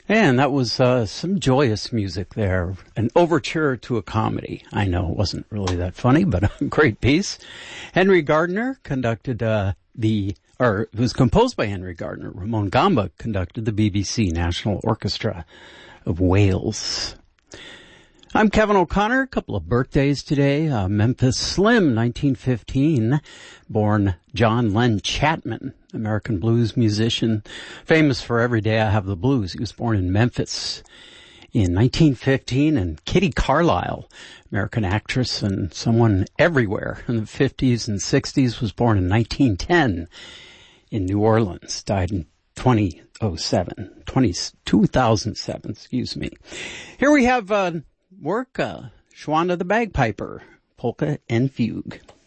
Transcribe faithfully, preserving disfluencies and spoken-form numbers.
And that was uh, some joyous music there. An overture to a comedy. I know it wasn't really that funny, but a great piece. Henry Gardner conducted uh, the, or it was composed by Henry Gardner. Ramon Gamba conducted the B B C National Orchestra of Wales. I'm Kevin O'Connor. A couple of birthdays today. Uh, Memphis Slim, nineteen fifteen, born John Len Chapman, American blues musician, famous for Every Day I Have the Blues. He was born in Memphis in nineteen fifteen. And Kitty Carlisle, American actress and someone everywhere in the fifties and sixties, was born in nineteen ten in New Orleans, died in two thousand seven, two thousand seven, excuse me. Here we have uh, work, uh, Shwanda the Bagpiper, Polka and Fugue.